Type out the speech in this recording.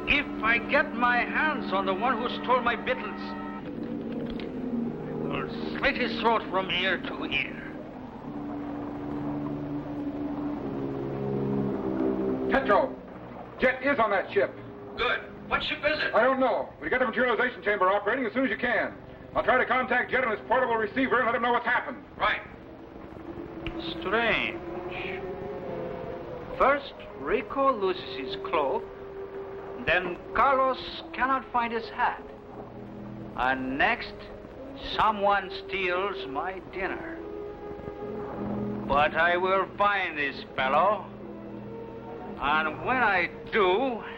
If I get my hands on the one who stole my Beatles, I will slit his throat from ear to ear. Petro, Jet is on that ship. Good. What ship is it? I don't know, but you get the materialization chamber operating as soon as you can. I'll try to contact Jet on his portable receiver and let him know what's happened. Right. Strange. First, Rico loses his cloak. Then Carlos cannot find his hat. And next, someone steals my dinner. But I will find this fellow. And when I do,